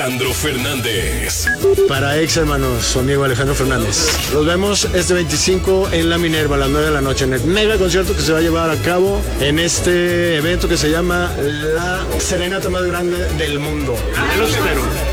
Alejandro Fernández. Para ex hermanos, su amigo Alejandro Fernández. Los vemos este 25 en La Minerva a las 9 de la noche en el mega concierto que se va a llevar a cabo en este evento que se llama la serenata más grande del mundo. Los espero.